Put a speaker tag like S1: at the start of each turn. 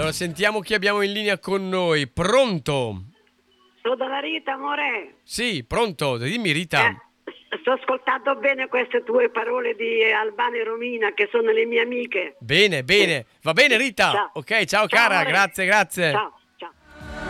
S1: Allora sentiamo chi abbiamo in linea con noi. Pronto?
S2: Sono dalla Rita, amore.
S1: Sì, pronto. Dimmi Rita.
S2: Sto ascoltando bene queste tue parole di Albano e Romina, che sono le mie amiche.
S1: Bene, bene. Va bene Rita?
S2: Ciao.
S1: Ok, ciao
S2: Ciao,
S1: cara,
S2: amore.
S1: grazie.
S2: Ciao.